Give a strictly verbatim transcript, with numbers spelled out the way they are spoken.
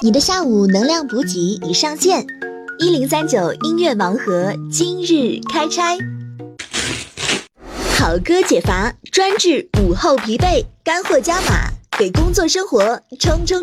你的下午能量补给已上线，一零三九音乐盲盒今日开拆。好歌解乏，专治午后疲惫，干货加码，给工作生活冲冲。